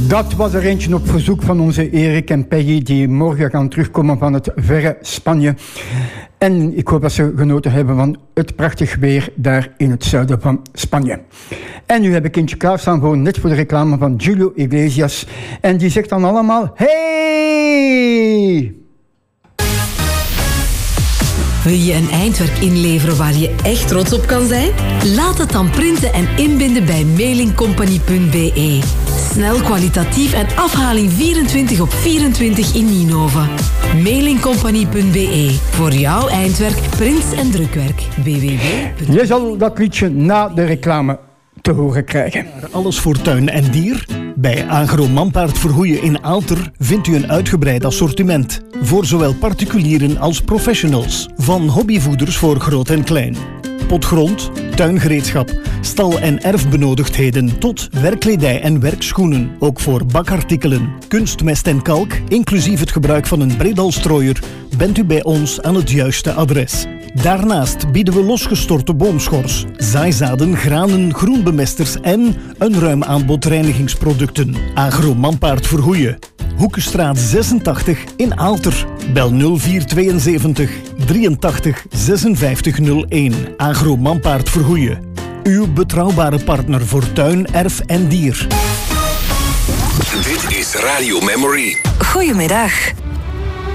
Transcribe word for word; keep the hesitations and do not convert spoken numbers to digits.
Dat was er eentje op verzoek van onze Erik en Peggy, die morgen gaan terugkomen van het verre Spanje. En ik hoop dat ze genoten hebben van het prachtig weer daar in het zuiden van Spanje. En nu heb ik eentje klaarstaan voor net voor de reclame van Julio Iglesias. En die zegt dan allemaal: hey! Wil je een eindwerk inleveren waar je echt trots op kan zijn? Laat het dan printen en inbinden bij mailingcompany punt b e. Snel, kwalitatief en afhaling vierentwintig op vierentwintig in Ninove. mailingcompany punt b e. Voor jouw eindwerk, prints en drukwerk. w w w. Je zal dat liedje na de reclame te horen krijgen. Alles voor tuin en dier? Bij Agro Manpaard Vergoeien in Aalter vindt u een uitgebreid assortiment. Voor zowel particulieren als professionals. Van hobbyvoeders voor groot en klein. Potgrond, tuingereedschap, stal- en erfbenodigdheden tot werkkledij en werkschoenen. Ook voor bakartikelen, kunstmest en kalk, inclusief het gebruik van een bredalstrooier, bent u bij ons aan het juiste adres. Daarnaast bieden we losgestorte boomschors, zaaizaden, granen, groenbemesters en een ruim aanbod reinigingsproducten. Agro Manpaard Vergoeien. Hoekenstraat zesentachtig in Aalter. Bel nul vier tweeënzeventig drieëntachtig zesenvijftig nul één. Agro Manpaard Vergoeien. Uw betrouwbare partner voor tuin, erf en dier. Dit is Radio Memory. Goedemiddag.